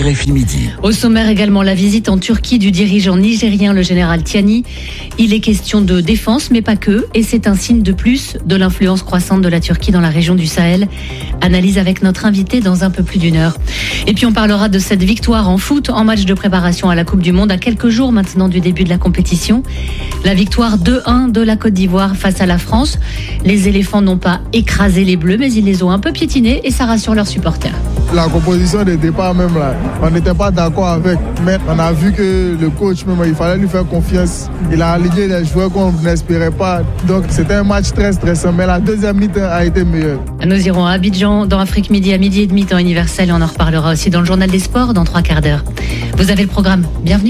RFI Midi. Au sommaire également, la visite en Turquie du dirigeant nigérien, le général Tiani. Il est question de défense, mais pas que. Et c'est un signe de plus de l'influence croissante de la Turquie dans la région du Sahel. Analyse avec notre invité dans un peu plus d'une heure. Et puis on parlera de cette victoire en foot en match de préparation à la Coupe du Monde à quelques jours maintenant du début de la compétition. La victoire 2-1 de la Côte d'Ivoire face à la France. Les éléphants n'ont pas écrasé les Bleus, mais ils les ont un peu piétinés et ça rassure leurs supporters. La composition de départ même là, on n'était pas d'accord avec, mais on a vu que le coach même, il fallait lui faire confiance. Il a aligné les joueurs qu'on n'espérait pas. Donc c'était un match très stressant, mais la deuxième mi-temps a été meilleure. Nous irons à Abidjan dans Afrique Midi à 12h30 temps universel et on en reparlera aussi dans le journal des sports dans 3 quarts d'heure. Vous avez le programme, bienvenue.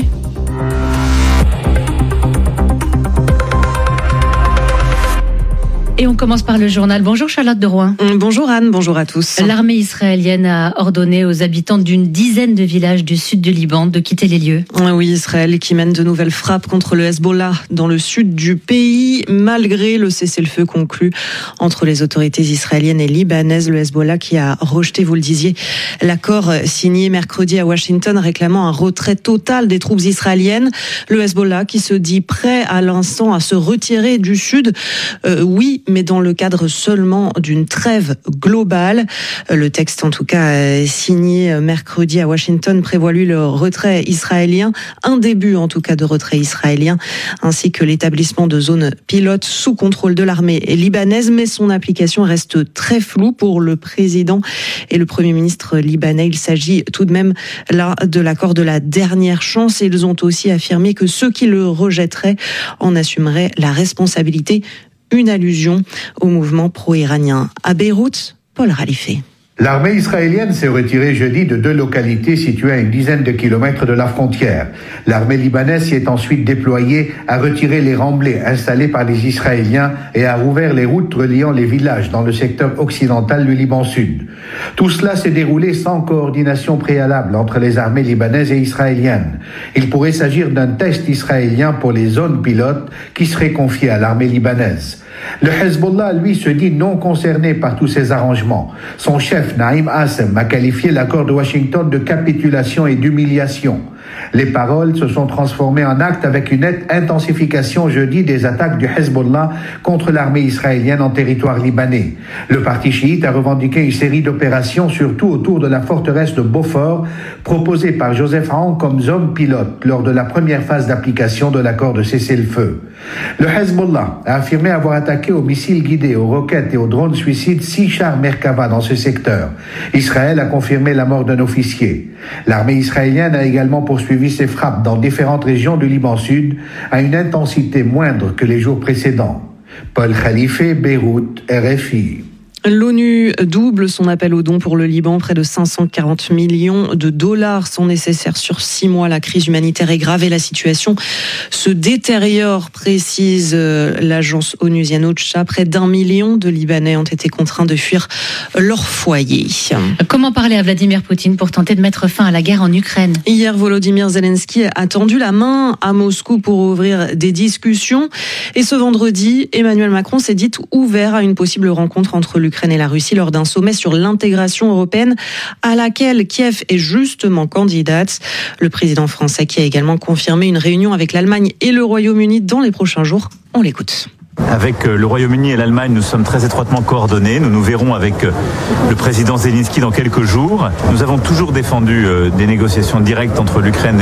Et on commence par le journal. Bonjour Charlotte de Rouen. Bonjour Anne, bonjour à tous. L'armée israélienne a ordonné aux habitants d'une dizaine de villages du sud du Liban de quitter les lieux. Oui, Israël qui mène de nouvelles frappes contre le Hezbollah dans le sud du pays, malgré le cessez-le-feu conclu entre les autorités israéliennes et libanaises. Le Hezbollah qui a rejeté, vous le disiez, l'accord signé mercredi à Washington réclamant un retrait total des troupes israéliennes. Le Hezbollah qui se dit prêt à l'instant à se retirer du sud. Oui, mais dans le cadre seulement d'une trêve globale. Le texte, en tout cas, signé mercredi à Washington, prévoit lui le retrait israélien, un début en tout cas de retrait israélien, ainsi que l'établissement de zones pilotes sous contrôle de l'armée libanaise, mais son application reste très floue pour le président et le Premier ministre libanais. Il s'agit tout de même là de l'accord de la dernière chance et ils ont aussi affirmé que ceux qui le rejetteraient en assumeraient la responsabilité. Une allusion au mouvement pro-iranien. À Beyrouth, Paul Ralifé. L'armée israélienne s'est retirée jeudi de 2 localités situées à une dizaine de kilomètres de la frontière. L'armée libanaise s'y est ensuite déployée, a retiré les remblais installés par les Israéliens et a rouvert les routes reliant les villages dans le secteur occidental du Liban Sud. Tout cela s'est déroulé sans coordination préalable entre les armées libanaises et israéliennes. Il pourrait s'agir d'un test israélien pour les zones pilotes qui seraient confiées à l'armée libanaise. Le Hezbollah, lui, se dit non concerné par tous ces arrangements. Son chef, Naïm Assem, a qualifié l'accord de Washington de capitulation et d'humiliation. Les paroles se sont transformées en actes avec une nette intensification jeudi des attaques du Hezbollah contre l'armée israélienne en territoire libanais. Le parti chiite a revendiqué une série d'opérations, surtout autour de la forteresse de Beaufort, proposée par Joseph Aoun comme zone pilote lors de la première phase d'application de l'accord de cessez-le-feu. Le Hezbollah a affirmé avoir attaqué aux missiles guidés, aux roquettes et aux drones suicides 6 chars Merkava dans ce secteur. Israël a confirmé la mort d'un officier. L'armée israélienne a également poursuivi ses frappes dans différentes régions du Liban Sud à une intensité moindre que les jours précédents. Paul Khalifé, Beyrouth, RFI. L'ONU double son appel aux dons pour le Liban. Près de 540 millions de dollars sont nécessaires sur 6 mois. La crise humanitaire est grave et la situation se détériore, précise l'agence onusienne OCHA. Près d'1 million de Libanais ont été contraints de fuir leur foyer. Comment parler à Vladimir Poutine pour tenter de mettre fin à la guerre en Ukraine ? Hier, Volodymyr Zelensky a tendu la main à Moscou pour ouvrir des discussions. Et ce vendredi, Emmanuel Macron s'est dit ouvert à une possible rencontre entre l'Ukraine et la Russie lors d'un sommet sur l'intégration européenne à laquelle Kiev est justement candidate. Le président français qui a également confirmé une réunion avec l'Allemagne et le Royaume-Uni dans les prochains jours. On l'écoute. Avec le Royaume-Uni et l'Allemagne, nous sommes très étroitement coordonnés. Nous nous verrons avec le président Zelensky dans quelques jours. Nous avons toujours défendu des négociations directes entre l'Ukraine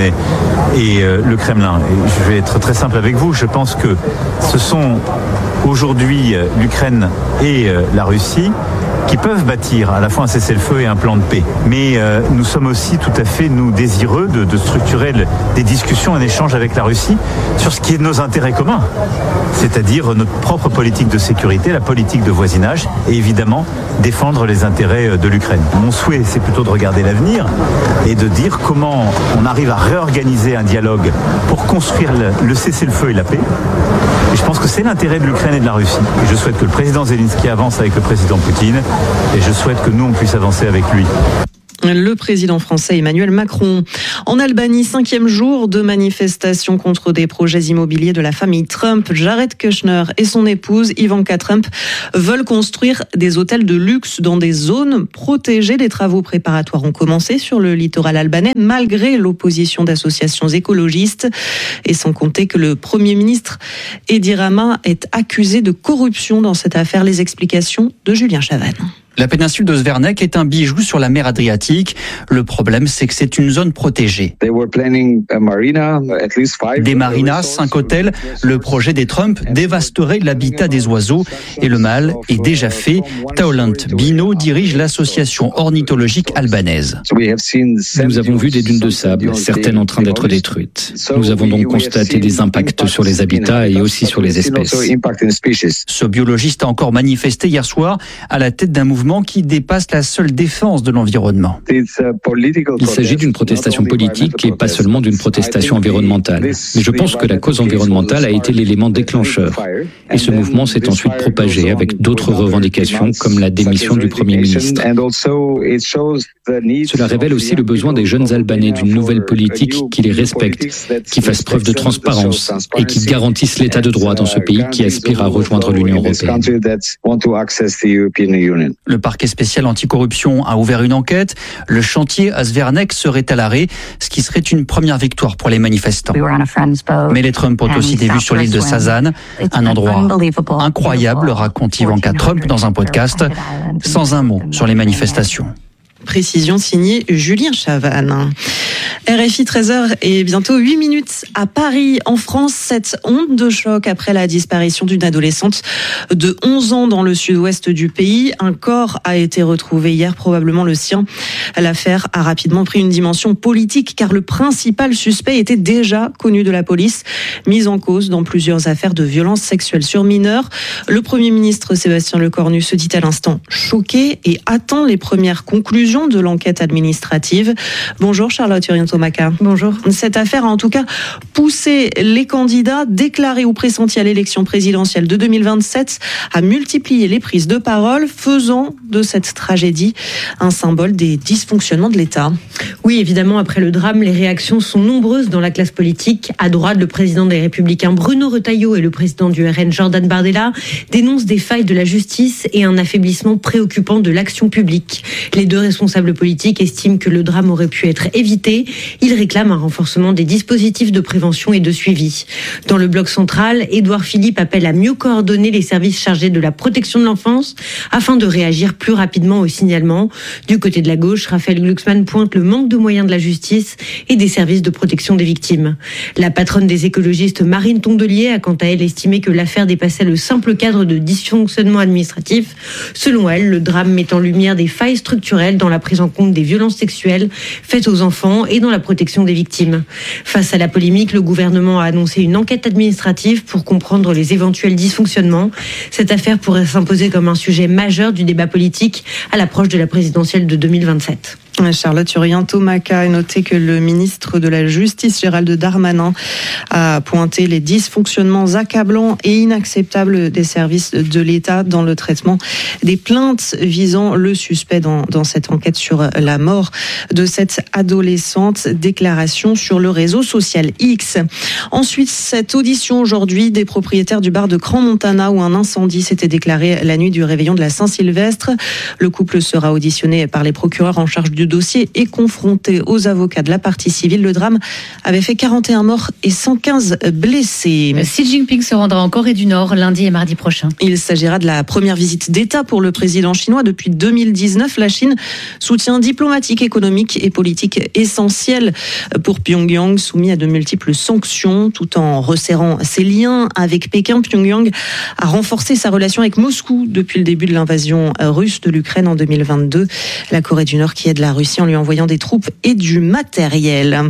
et le Kremlin. Et je vais être très simple avec vous. Je pense que ce sont aujourd'hui l'Ukraine et la Russie qui peuvent bâtir à la fois un cessez-le-feu et un plan de paix. Mais nous sommes aussi tout à fait, désireux de structurer des discussions, un échange avec la Russie sur ce qui est nos intérêts communs, c'est-à-dire notre propre politique de sécurité, la politique de voisinage et évidemment défendre les intérêts de l'Ukraine. Mon souhait, c'est plutôt de regarder l'avenir et de dire comment on arrive à réorganiser un dialogue pour construire le cessez-le-feu et la paix. Et je pense que c'est l'intérêt de l'Ukraine et de la Russie. Et je souhaite que le président Zelensky avance avec le président Poutine et je souhaite que nous, on puisse avancer avec lui. le président français Emmanuel Macron. En Albanie, 5e jour de manifestation contre des projets immobiliers de la famille Trump. Jared Kushner et son épouse Ivanka Trump veulent construire des hôtels de luxe dans des zones protégées. Les travaux préparatoires ont commencé sur le littoral albanais malgré l'opposition d'associations écologistes. Et sans compter que le Premier ministre Edi Rama est accusé de corruption dans cette affaire. Les explications de Julien Chavannes. La péninsule de Zvernek est un bijou sur la mer Adriatique. Le problème, c'est que c'est une zone protégée. Des marinas, 5 hôtels. Le projet des Trump dévasterait l'habitat des oiseaux et le mal est déjà fait. Taolant Bino dirige l'association ornithologique albanaise. Nous avons vu des dunes de sable, certaines en train d'être détruites. Nous avons donc constaté des impacts sur les habitats et aussi sur les espèces. Ce biologiste a encore manifesté hier soir à la tête d'un mouvement qui dépasse la seule défense de l'environnement. Il s'agit d'une protestation politique et pas seulement d'une protestation environnementale. Mais je pense que la cause environnementale a été l'élément déclencheur. Et ce mouvement s'est ensuite propagé avec d'autres revendications comme la démission du Premier ministre. Cela révèle aussi le besoin des jeunes Albanais d'une nouvelle politique qui les respecte, qui fasse preuve de transparence et qui garantisse l'état de droit dans ce pays qui aspire à rejoindre l'Union européenne. Le parquet spécial anticorruption a ouvert une enquête. Le chantier à Zvernek serait à l'arrêt, ce qui serait une première victoire pour les manifestants. Mais les Trump ont aussi des vues sur l'île de Sazan, un endroit incroyable, raconte Ivanka Trump dans un podcast, sans un mot sur les manifestations. Précision signée Julien Chavannes. RFI 13h et bientôt 8 minutes à Paris. En France, cette onde de choc après la disparition d'une adolescente de 11 ans dans le sud-ouest du pays. Un corps a été retrouvé hier, probablement le sien. L'affaire a rapidement pris une dimension politique car le principal suspect était déjà connu de la police, mis en cause dans plusieurs affaires de violences sexuelles sur mineurs. Le Premier ministre Sébastien Lecornu se dit à l'instant choqué et attend les premières conclusions de l'enquête administrative. Bonjour Charlotte Urientomaka. Bonjour. Cette affaire a en tout cas poussé les candidats déclarés ou pressentis à l'élection présidentielle de 2027 à multiplier les prises de parole, faisant de cette tragédie un symbole des dysfonctionnements de l'État. Oui, évidemment, après le drame, les réactions sont nombreuses dans la classe politique. À droite, le président des Républicains Bruno Retailleau et le président du RN Jordan Bardella dénoncent des failles de la justice et un affaiblissement préoccupant de l'action publique. Les deux responsables politiques estiment que le drame aurait pu être évité. Ils réclament un renforcement des dispositifs de prévention et de suivi. Dans le bloc central, Édouard Philippe appelle à mieux coordonner les services chargés de la protection de l'enfance afin de réagir plus rapidement au signalement. Du côté de la gauche, Raphaël Glucksmann pointe le manque de moyens de la justice et des services de protection des victimes. La patronne des écologistes, Marine Tondelier, a quant à elle estimé que l'affaire dépassait le simple cadre de dysfonctionnement administratif. Selon elle, le drame met en lumière des failles structurelles dans la prise en compte des violences sexuelles faites aux enfants et dans la protection des victimes. Face à la polémique, le gouvernement a annoncé une enquête administrative pour comprendre les éventuels dysfonctionnements. Cette affaire pourrait s'imposer comme un sujet majeur du débat politique à l'approche de la présidentielle de 2027. Charlotte Urientomaka a noté que le ministre de la Justice, Gérald Darmanin, a pointé les dysfonctionnements accablants et inacceptables des services de l'État dans le traitement des plaintes visant le suspect dans cette enquête sur la mort de cette adolescente. Déclaration sur le réseau social X. Ensuite, cette audition aujourd'hui des propriétaires du bar de Crans-Montana où un incendie s'était déclaré la nuit du réveillon de la Saint-Sylvestre. Le couple sera auditionné par les procureurs en charge du dossier et confronté aux avocats de la partie civile. Le drame avait fait 41 morts et 115 blessés. Xi Jinping se rendra en Corée du Nord lundi et mardi prochain. Il s'agira de la première visite d'État pour le président chinois depuis 2019. La Chine, soutien diplomatique, économique et politique essentiel pour Pyongyang, soumis à de multiples sanctions, tout en resserrant ses liens avec Pékin. Pyongyang a renforcé sa relation avec Moscou depuis le début de l'invasion russe de l'Ukraine en 2022. La Corée du Nord qui aide la Russie en lui envoyant des troupes et du matériel.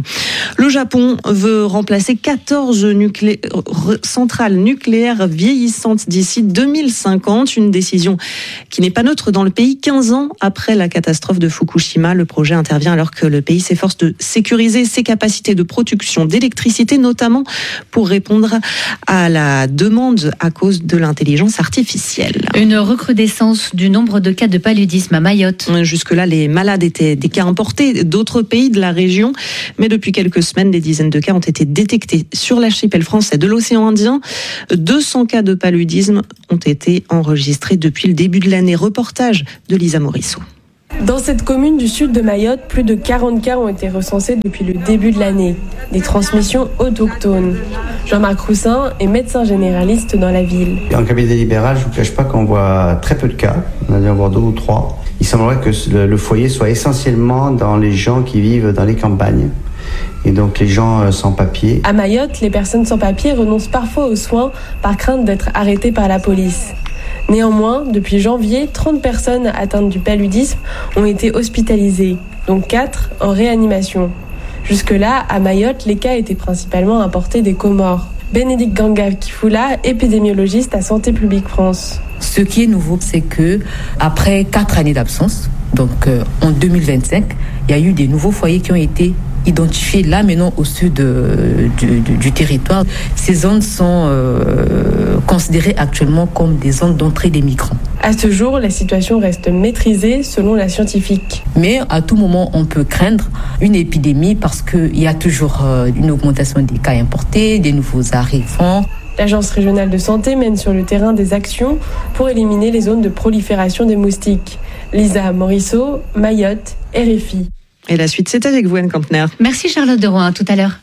Le Japon veut remplacer 14 centrales nucléaires vieillissantes d'ici 2050. Une décision qui n'est pas neutre dans le pays. 15 ans après la catastrophe de Fukushima, le projet intervient alors que le pays s'efforce de sécuriser ses capacités de production d'électricité, notamment pour répondre à la demande à cause de l'intelligence artificielle. Une recrudescence du nombre de cas de paludisme à Mayotte. Jusque-là, les malades étaient des cas importés d'autres pays de la région. Mais depuis quelques semaines, des dizaines de cas ont été détectés sur l'archipel français de l'océan Indien. 200 cas de paludisme ont été enregistrés depuis le début de l'année. Reportage de Lisa Morisseau. Dans cette commune du sud de Mayotte, plus de 40 cas ont été recensés depuis le début de l'année. Des transmissions autochtones. Jean-Marc Roussin est médecin généraliste dans la ville. En cabinet libéral, je ne vous cache pas qu'on voit très peu de cas. On a dû en voir 2 ou 3. Il semblerait que le foyer soit essentiellement dans les gens qui vivent dans les campagnes. Et donc les gens sans papier. À Mayotte, les personnes sans papier renoncent parfois aux soins par crainte d'être arrêtées par la police. Néanmoins, depuis janvier, 30 personnes atteintes du paludisme ont été hospitalisées, dont 4 en réanimation. Jusque-là, à Mayotte, les cas étaient principalement importés des Comores. Bénédicte Ganga-Kifula, épidémiologiste à Santé publique France. Ce qui est nouveau, c'est que après 4 années d'absence, donc en 2025, il y a eu des nouveaux foyers qui ont été identifiés là maintenant au sud du territoire. Ces zones sont considérées actuellement comme des zones d'entrée des migrants. À ce jour, la situation reste maîtrisée selon la scientifique. Mais à tout moment, on peut craindre une épidémie parce qu'il y a toujours une augmentation des cas importés, des nouveaux arrivants. L'Agence régionale de santé mène sur le terrain des actions pour éliminer les zones de prolifération des moustiques. Lisa Morisseau, Mayotte, RFI. Et la suite, c'est avec vous, Anne Campner. Merci Charlotte de Rouen, à tout à l'heure.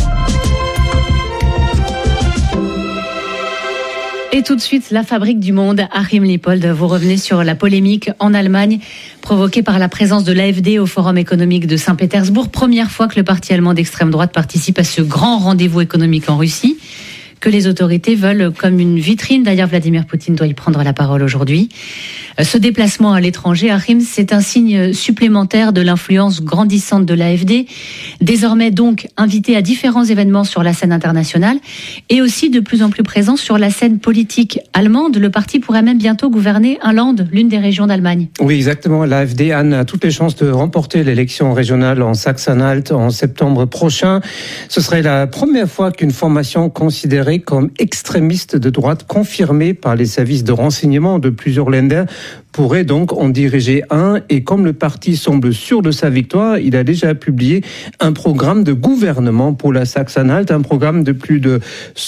Et tout de suite, la fabrique du monde, Achim Lippold. Vous revenez sur la polémique en Allemagne provoquée par la présence de l'AfD au Forum économique de Saint-Pétersbourg. Première fois que le parti allemand d'extrême droite participe à ce grand rendez-vous économique en Russie, que les autorités veulent comme une vitrine. D'ailleurs, Vladimir Poutine doit y prendre la parole aujourd'hui. Ce déplacement à l'étranger, Achim, c'est un signe supplémentaire de l'influence grandissante de l'AfD, désormais donc invité à différents événements sur la scène internationale et aussi de plus en plus présent sur la scène politique allemande. Le parti pourrait même bientôt gouverner un Land, l'une des régions d'Allemagne. Oui, exactement. L'AfD, Anne, a toutes les chances de remporter l'élection régionale en Sachsen-Anhalt en septembre prochain. Ce serait la première fois qu'une formation considérée comme extrémiste de droite, confirmée par les services de renseignement de plusieurs Länder, pourrait donc en diriger un. Et comme le parti semble sûr de sa victoire, il a déjà publié un programme de gouvernement pour la Sachsen-Anhalt, un programme de plus de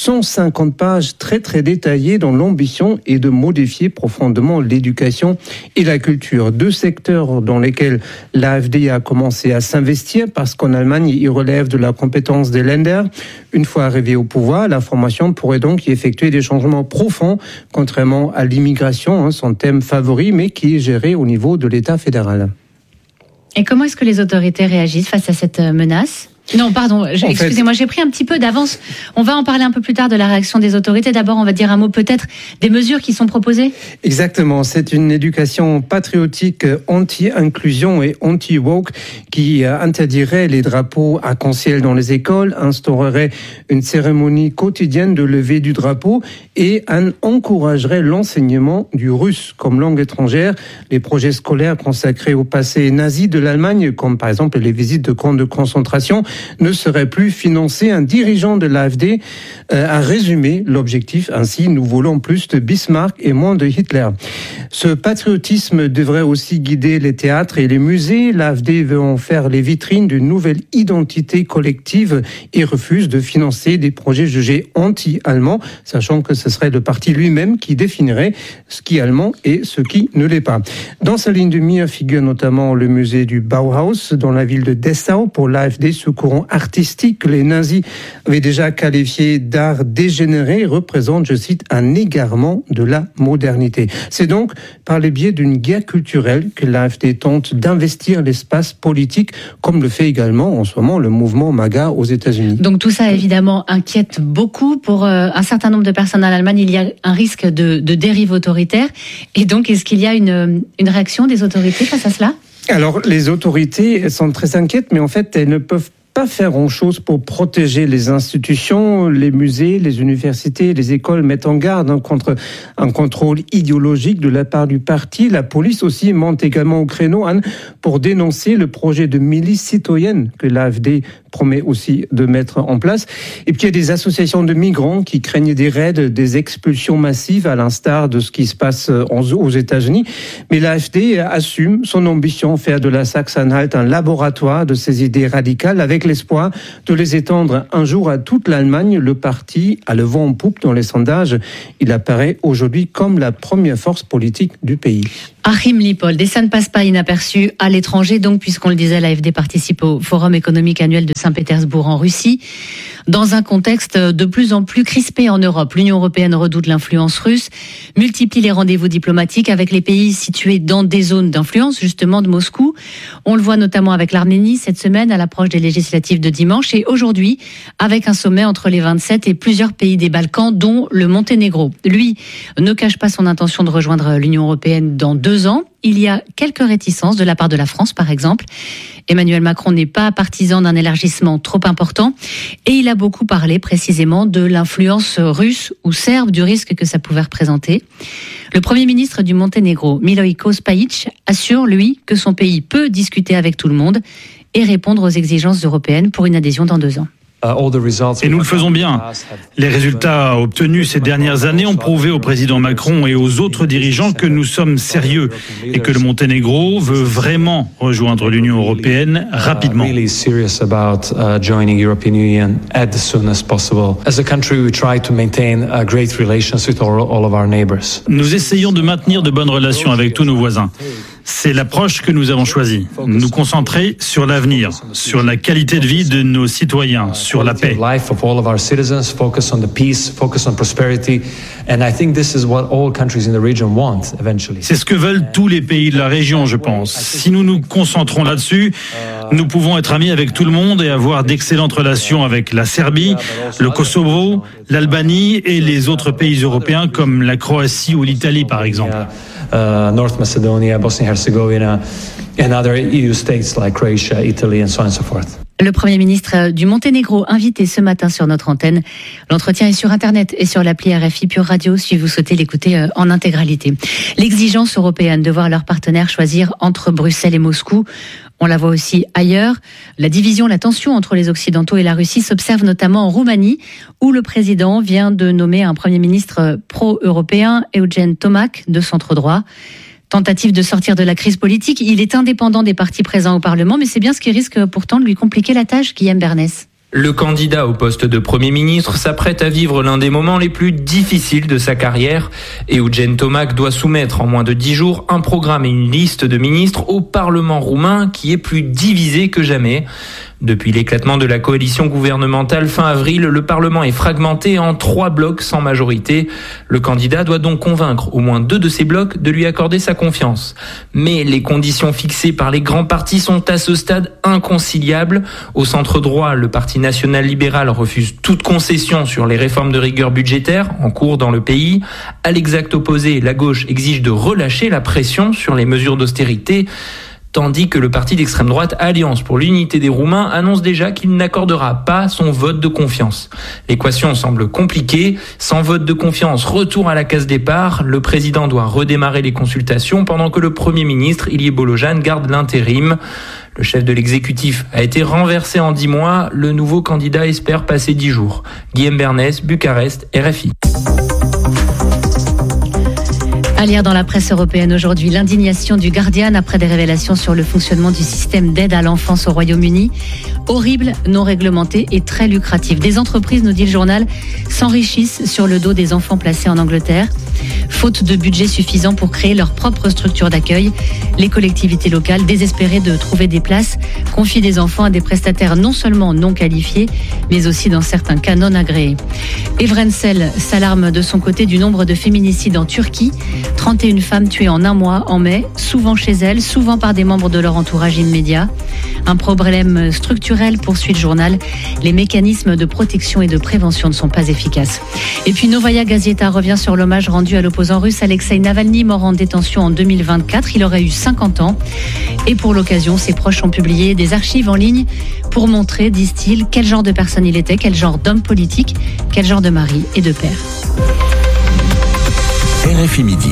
150 pages très très détaillé dont l'ambition est de modifier profondément l'éducation et la culture. 2 secteurs dans lesquels l'AfD a commencé à s'investir parce qu'en Allemagne, il relève de la compétence des Länder. Une fois arrivé au pouvoir, la formation pourrait donc y effectuer des changements profonds, contrairement à l'immigration, son thème favori, mais qui est géré au niveau de l'État fédéral. Et comment est-ce que les autorités réagissent face à cette menace ? Non, pardon, excusez-moi, j'ai pris un petit peu d'avance. On va en parler un peu plus tard de la réaction des autorités. D'abord, on va dire un mot peut-être des mesures qui sont proposées. Exactement, c'est une éducation patriotique anti-inclusion et anti-woke qui interdirait les drapeaux arc-en-ciel dans les écoles, instaurerait une cérémonie quotidienne de levée du drapeau et encouragerait l'enseignement du russe comme langue étrangère. Les projets scolaires consacrés au passé nazi de l'Allemagne, comme par exemple les visites de camps de concentration, ne serait plus financé. Un dirigeant de l'AfD a résumé l'objectif ainsi: nous voulons plus de Bismarck et moins de Hitler. Ce patriotisme devrait aussi guider les théâtres et les musées. L'AfD veut en faire les vitrines d'une nouvelle identité collective et refuse de financer des projets jugés anti-allemands, sachant que ce serait le parti lui-même qui définirait ce qui est allemand et ce qui ne l'est pas. Dans sa ligne de mire figure notamment le musée du Bauhaus dans la ville de Dessau. Pour l'AfD, ce courant artistique que les nazis avaient déjà qualifié d'art dégénéré représente, je cite, un égarement de la modernité. C'est donc par le biais d'une guerre culturelle que l'AfD tente d'investir l'espace politique, comme le fait également en ce moment le mouvement MAGA aux États-Unis. Donc tout ça évidemment inquiète beaucoup. Pour un certain nombre de personnes en Allemagne, il y a un risque de dérive autoritaire. Et donc est-ce qu'il y a une réaction des autorités face à cela ? Alors les autorités sont très inquiètes, mais en fait elles ne peuvent pas faire grand-chose pour protéger les institutions. Les musées, les universités, les écoles mettent en garde contre un contrôle idéologique de la part du parti. La police aussi monte également au créneau, Anne, pour dénoncer le projet de milice citoyenne que l'AfD promet aussi de mettre en place. Et puis il y a des associations de migrants qui craignent des raids, des expulsions massives à l'instar de ce qui se passe aux États-Unis. Mais l'AfD assume son ambition, faire de la Sachsen-Anhalt un laboratoire de ces idées radicales avec l'espoir de les étendre un jour à toute l'Allemagne. Le parti a le vent en poupe dans les sondages. Il apparaît aujourd'hui comme la première force politique du pays. Achim Lippold, et ça ne passe pas inaperçu à l'étranger, donc, puisqu'on le disait, l'AfD participe au Forum économique annuel de Saint-Pétersbourg en Russie. Dans un contexte de plus en plus crispé en Europe, l'Union européenne redoute l'influence russe, multiplie les rendez-vous diplomatiques avec les pays situés dans des zones d'influence, justement, de Moscou. On le voit notamment avec l'Arménie cette semaine, à l'approche des législatives de dimanche, et aujourd'hui, avec un sommet entre les 27 et plusieurs pays des Balkans, dont le Monténégro. Lui ne cache pas son intention de rejoindre l'Union européenne dans 2 ans. Il y a quelques réticences de la part de la France, par exemple. Emmanuel Macron n'est pas partisan d'un élargissement trop important et il a beaucoup parlé précisément de l'influence russe ou serbe, du risque que ça pouvait représenter. Le Premier ministre du Monténégro, Milojko Spajic, assure, lui, que son pays peut discuter avec tout le monde et répondre aux exigences européennes pour une adhésion dans 2 ans. Et nous le faisons bien. Les résultats obtenus ces dernières années ont prouvé au président Macron et aux autres dirigeants que nous sommes sérieux et que le Monténégro veut vraiment rejoindre l'Union européenne rapidement. Nous essayons de maintenir de bonnes relations avec tous nos voisins. C'est l'approche que nous avons choisie. Nous concentrer sur l'avenir, sur la qualité de vie de nos citoyens, sur la paix. C'est ce que veulent tous les pays de la région, je pense. Si nous nous concentrons là-dessus, nous pouvons être amis avec tout le monde et avoir d'excellentes relations avec la Serbie, le Kosovo, l'Albanie et les autres pays européens comme la Croatie ou l'Italie, par exemple. North Macedonia, Bosnia-Herzegovina, and other EU states like Croatia, Italy, and so on and so forth. Le Premier ministre du Monténégro, invité ce matin sur notre antenne. L'entretien est sur Internet et sur l'appli RFI Pure Radio si vous souhaitez l'écouter en intégralité. L'exigence européenne de voir leurs partenaires choisir entre Bruxelles et Moscou, on la voit aussi ailleurs. La division, la tension entre les Occidentaux et la Russie s'observe notamment en Roumanie, où le président vient de nommer un Premier ministre pro-européen, Eugen Tomac, de centre droit. Tentative de sortir de la crise politique, il est indépendant des partis présents au Parlement, mais c'est bien ce qui risque pourtant de lui compliquer la tâche, Guillaume Bernès. Le candidat au poste de Premier ministre s'apprête à vivre l'un des moments les plus difficiles de sa carrière. Et Eugen Tomac doit soumettre en moins de 10 jours un programme et une liste de ministres au Parlement roumain qui est plus divisé que jamais. Depuis l'éclatement de la coalition gouvernementale fin avril, le Parlement est fragmenté en 3 blocs sans majorité. Le candidat doit donc convaincre au moins 2 de ces blocs de lui accorder sa confiance. Mais les conditions fixées par les grands partis sont à ce stade inconciliables. Au centre droit, le Parti national libéral refuse toute concession sur les réformes de rigueur budgétaire en cours dans le pays. À l'exact opposé, la gauche exige de relâcher la pression sur les mesures d'austérité. Tandis que le parti d'extrême droite Alliance pour l'unité des Roumains annonce déjà qu'il n'accordera pas son vote de confiance. L'équation semble compliquée. Sans vote de confiance, retour à la case départ. Le président doit redémarrer les consultations pendant que le Premier ministre, Ilie Bolojan, garde l'intérim. Le chef de l'exécutif a été renversé en 10 mois. Le nouveau candidat espère passer 10 jours. Guillaume Bernès, Bucarest, RFI. À lire dans la presse européenne aujourd'hui, l'indignation du Guardian après des révélations sur le fonctionnement du système d'aide à l'enfance au Royaume-Uni. Horrible, non réglementé et très lucratif. Des entreprises, nous dit le journal, s'enrichissent sur le dos des enfants placés en Angleterre. Faute de budget suffisant pour créer leur propre structure d'accueil, les collectivités locales, désespérées de trouver des places, confient des enfants à des prestataires non seulement non qualifiés, mais aussi dans certains cas non agréés. Evrensel s'alarme de son côté du nombre de féminicides en Turquie. 31 femmes tuées en un mois en mai, souvent chez elles, souvent par des membres de leur entourage immédiat. Un problème structurel, poursuit le journal. Les mécanismes de protection et de prévention ne sont pas efficaces. Et puis Novaya Gazeta revient sur l'hommage rendu à l'opposant russe Alexeï Navalny, mort en détention en 2024. Il aurait eu 50 ans. Et pour l'occasion, ses proches ont publié des archives en ligne pour montrer, disent-ils, quel genre de personne il était, quel genre d'homme politique, quel genre de mari et de père. RFI Midi.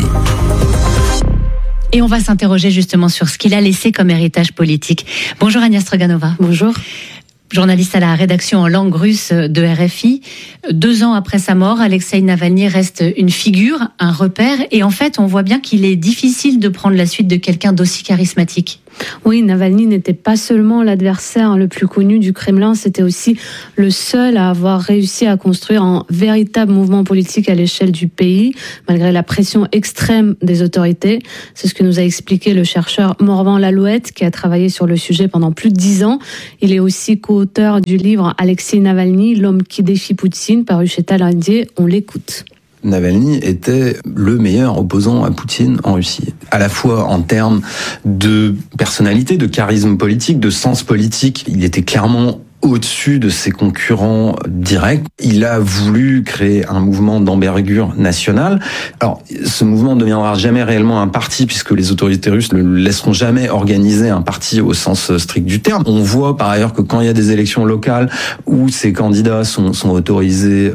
Et on va s'interroger justement sur ce qu'il a laissé comme héritage politique. Bonjour Agnès Stroganova. Bonjour. Journaliste à la rédaction en langue russe de RFI. 2 ans après sa mort, Alexeï Navalny reste une figure, un repère. Et en fait, on voit bien qu'il est difficile de prendre la suite de quelqu'un d'aussi charismatique. Oui, Navalny n'était pas seulement l'adversaire le plus connu du Kremlin, c'était aussi le seul à avoir réussi à construire un véritable mouvement politique à l'échelle du pays, malgré la pression extrême des autorités. C'est ce que nous a expliqué le chercheur Morvan Lalouette, qui a travaillé sur le sujet pendant plus de 10 ans. Il est aussi co-auteur du livre Alexeï Navalny, l'homme qui défie Poutine, paru chez Talendier. On l'écoute. Navalny était le meilleur opposant à Poutine en Russie. À la fois en termes de personnalité, de charisme politique, de sens politique, il était clairement au-dessus de ses concurrents directs. Il a voulu créer un mouvement d'envergure nationale. Alors, ce mouvement ne deviendra jamais réellement un parti, puisque les autorités russes ne le laisseront jamais organiser un parti au sens strict du terme. On voit par ailleurs que quand il y a des élections locales où ces candidats sont autorisés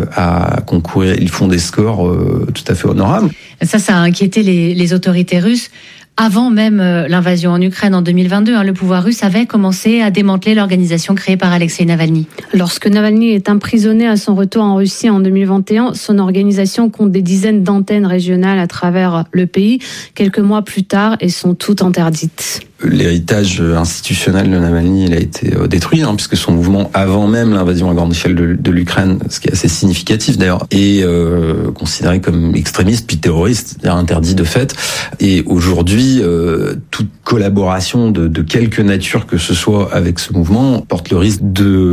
à concourir, ils font des scores tout à fait honorables. Ça a inquiété les autorités russes. Avant même l'invasion en Ukraine en 2022, le pouvoir russe avait commencé à démanteler l'organisation créée par Alexeï Navalny. Lorsque Navalny est emprisonné à son retour en Russie en 2021, son organisation compte des dizaines d'antennes régionales à travers le pays. Quelques mois plus tard, elles sont toutes interdites. L'héritage institutionnel de Navalny, il a été détruit, puisque son mouvement, avant même l'invasion à grande échelle de l'Ukraine, ce qui est assez significatif d'ailleurs, est considéré comme extrémiste puis terroriste, c'est-à-dire interdit de fait. Et aujourd'hui, toute collaboration de quelque nature que ce soit avec ce mouvement porte le risque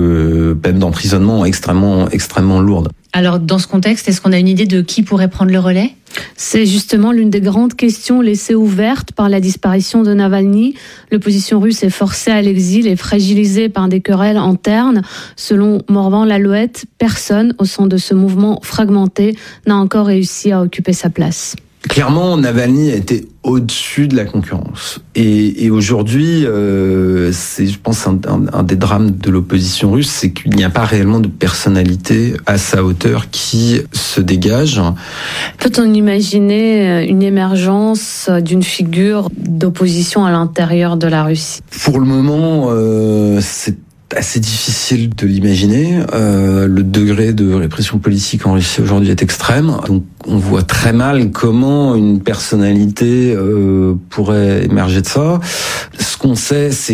de peine d'emprisonnement extrêmement lourde. Alors, dans ce contexte, est-ce qu'on a une idée de qui pourrait prendre le relais ? C'est justement l'une des grandes questions laissées ouvertes par la disparition de Navalny. L'opposition russe est forcée à l'exil et fragilisée par des querelles internes. Selon Morvan Lalouette, personne au sein de ce mouvement fragmenté n'a encore réussi à occuper sa place. Clairement, Navalny a été au-dessus de la concurrence. Et aujourd'hui, c'est, je pense, un des drames de l'opposition russe, c'est qu'il n'y a pas réellement de personnalité à sa hauteur qui se dégage. Peut-on imaginer une émergence d'une figure d'opposition à l'intérieur de la Russie ? Pour le moment, c'est assez difficile de l'imaginer. Le degré de répression politique en Russie aujourd'hui est extrême. Donc on voit très mal comment une personnalité pourrait émerger de ça. Ce qu'on sait, c'est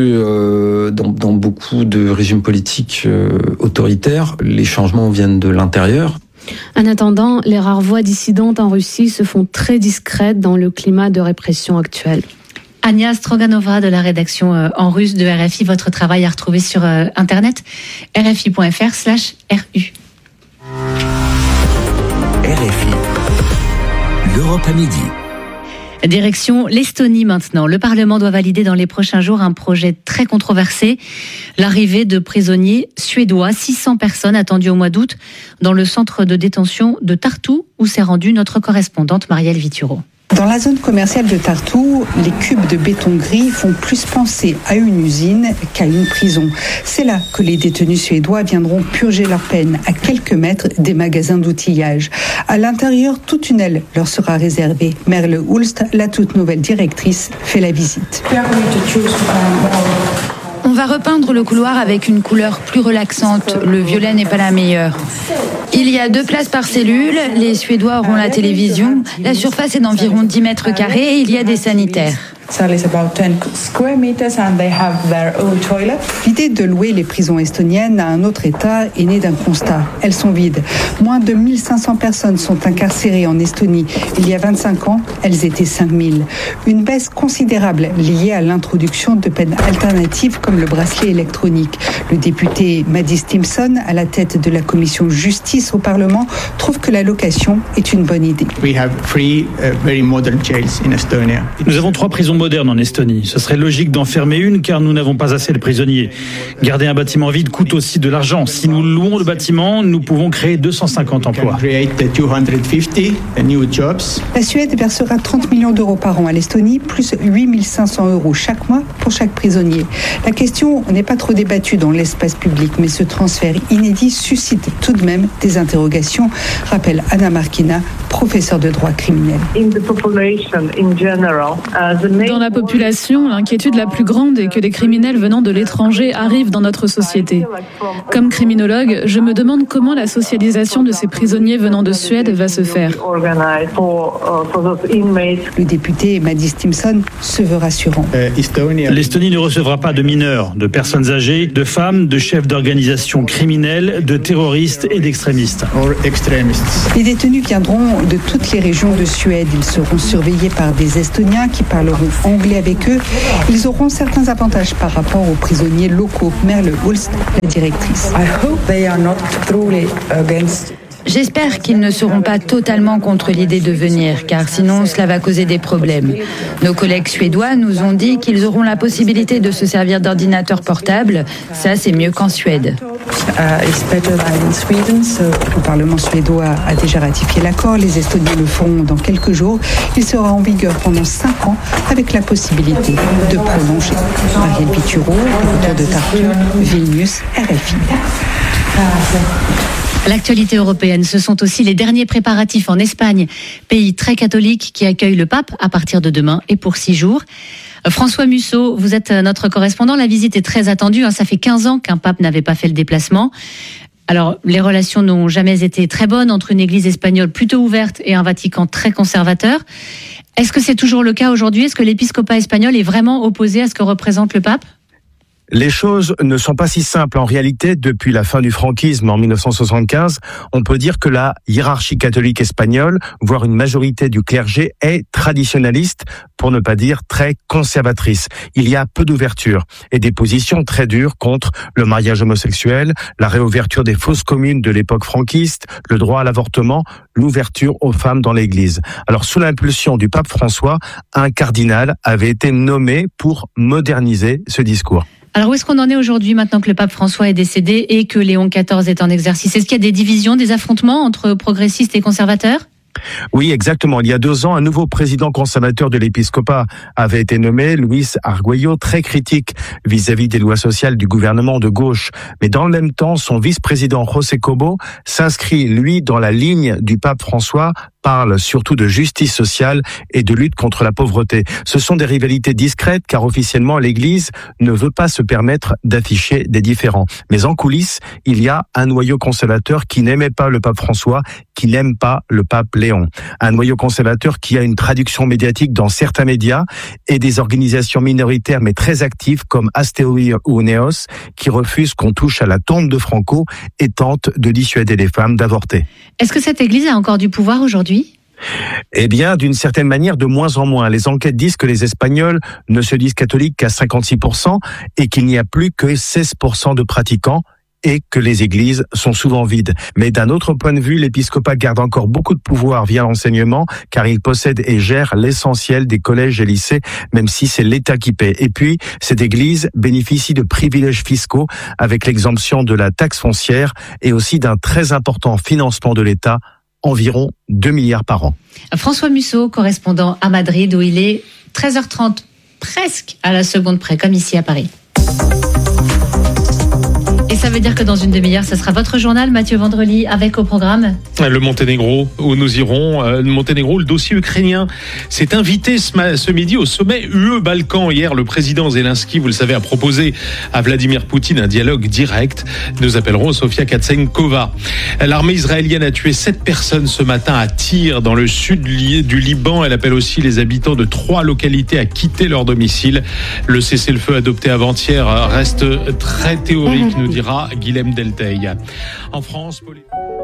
que dans beaucoup de régimes politiques autoritaires, les changements viennent de l'intérieur. En attendant, les rares voix dissidentes en Russie se font très discrètes dans le climat de répression actuel. Agnès Stroganova de la rédaction en russe de RFI. Votre travail à retrouver sur internet rfi.fr/RU. RFI, l'Europe à midi. Direction l'Estonie maintenant. Le Parlement doit valider dans les prochains jours un projet très controversé. L'arrivée de prisonniers suédois, 600 personnes attendues au mois d'août dans le centre de détention de Tartu où s'est rendue notre correspondante Marielle Vituro. Dans la zone commerciale de Tartu, les cubes de béton gris font plus penser à une usine qu'à une prison. C'est là que les détenus suédois viendront purger leur peine, à quelques mètres des magasins d'outillage. À l'intérieur, tout tunnel leur sera réservé. Merle Hulst, la toute nouvelle directrice, fait la visite. On va repeindre le couloir avec une couleur plus relaxante. Le violet n'est pas la meilleure. Il y a 2 places par cellule. Les Suédois auront la télévision. La surface est d'environ 10 mètres carrés et il y a des sanitaires. L'idée de louer les prisons estoniennes à un autre État est née d'un constat. Elles sont vides. Moins de 1500 personnes sont incarcérées en Estonie. Il y a 25 ans, elles étaient 5000. Une baisse considérable liée à l'introduction de peines alternatives comme le bracelet électronique. Le député Maddie Stimson, à la tête de la commission justice au Parlement, trouve que la location est une bonne idée. Nous avons 3 prisons modernes en Estonie. Ce serait logique d'en fermer une car nous n'avons pas assez de prisonniers. Garder un bâtiment vide coûte aussi de l'argent. Si nous louons le bâtiment, nous pouvons créer 250 emplois. La Suède versera 30 millions d'euros par an à l'Estonie, plus 8 500 euros chaque mois pour chaque prisonnier. La question n'est pas trop débattue dans l'espace public, mais ce transfert inédit suscite tout de même des interrogations, rappelle Anna Markina, professeure de droit criminel. Dans la population, l'inquiétude la plus grande est que des criminels venant de l'étranger arrivent dans notre société. Comme criminologue, je me demande comment la socialisation de ces prisonniers venant de Suède va se faire. Le député Maddie Stimson se veut rassurant. L'Estonie ne recevra pas de mineurs, de personnes âgées, de femmes, de chefs d'organisations criminelles, de terroristes et d'extrémistes. Les détenus viendront de toutes les régions de Suède. Ils seront surveillés par des Estoniens qui parleront anglais avec eux. Ils auront certains avantages par rapport aux prisonniers locaux. Merle Hulst, la directrice. J'espère qu'ils ne seront pas totalement contre l'idée de venir, car sinon cela va causer des problèmes. Nos collègues suédois nous ont dit qu'ils auront la possibilité de se servir d'ordinateurs portables. Ça, c'est mieux qu'en Suède. Le Parlement suédois a déjà ratifié l'accord. Les Estoniens le feront dans quelques jours. Il sera en vigueur pendant 5 ans avec la possibilité de prolonger. Marielle Pituro, autour de Tartu, Vilnius, RFI. L'actualité européenne, ce sont aussi les derniers préparatifs en Espagne, pays très catholique qui accueille le pape à partir de demain et pour 6 jours. François Musso, vous êtes notre correspondant. La visite est très attendue. Ça fait 15 ans qu'un pape n'avait pas fait le déplacement. Alors, les relations n'ont jamais été très bonnes entre une église espagnole plutôt ouverte et un Vatican très conservateur. Est-ce que c'est toujours le cas aujourd'hui ? Est-ce que l'épiscopat espagnol est vraiment opposé à ce que représente le pape ? Les choses ne sont pas si simples. En réalité, depuis la fin du franquisme en 1975, on peut dire que la hiérarchie catholique espagnole, voire une majorité du clergé, est traditionnaliste, pour ne pas dire très conservatrice. Il y a peu d'ouverture et des positions très dures contre le mariage homosexuel, la réouverture des fosses communes de l'époque franquiste, le droit à l'avortement, l'ouverture aux femmes dans l'Église. Alors, sous l'impulsion du pape François, un cardinal avait été nommé pour moderniser ce discours. Alors où est-ce qu'on en est aujourd'hui maintenant que le pape François est décédé et que Léon XIV est en exercice ? Est-ce qu'il y a des divisions, des affrontements entre progressistes et conservateurs ? Oui, exactement. Il y a 2 ans, un nouveau président conservateur de l'épiscopat avait été nommé, Luis Arguello, très critique vis-à-vis des lois sociales du gouvernement de gauche. Mais dans le même temps, son vice-président José Cobo s'inscrit, lui, dans la ligne du pape François, parle surtout de justice sociale et de lutte contre la pauvreté. Ce sont des rivalités discrètes car officiellement l'Église ne veut pas se permettre d'afficher des différends. Mais en coulisses, il y a un noyau conservateur qui n'aimait pas le pape François, qui n'aime pas le pape Léon. Un noyau conservateur qui a une traduction médiatique dans certains médias et des organisations minoritaires mais très actives comme Astéoi ou Neos qui refusent qu'on touche à la tombe de Franco et tentent de dissuader les femmes d'avorter. Est-ce que cette Église a encore du pouvoir aujourd'hui ? Eh bien, d'une certaine manière, de moins en moins. Les enquêtes disent que les Espagnols ne se disent catholiques qu'à 56% et qu'il n'y a plus que 16% de pratiquants et que les églises sont souvent vides. Mais d'un autre point de vue, l'épiscopat garde encore beaucoup de pouvoir via l'enseignement, car il possède et gère l'essentiel des collèges et lycées, même si c'est l'État qui paie. Et puis, cette église bénéficie de privilèges fiscaux avec l'exemption de la taxe foncière et aussi d'un très important financement de l'État, environ 2 milliards par an. François Musso, correspondant à Madrid, où il est 13h30, presque à la seconde près, comme ici à Paris. Et ça veut dire que dans une demi-heure, ce sera votre journal, Mathieu Vandrely, avec au programme le Monténégro, où nous irons. Le Monténégro, le dossier ukrainien s'est invité ce midi au sommet UE-Balkan. Hier, le président Zelensky, vous le savez, a proposé à Vladimir Poutine un dialogue direct. Nous appellerons Sofia Katsenkova. L'armée israélienne a tué 7 personnes ce matin à Tyr, dans le sud du Liban. Elle appelle aussi les habitants de 3 localités à quitter leur domicile. Le cessez-le-feu adopté avant-hier reste très théorique, nous dira Guilhem Delteil. En France,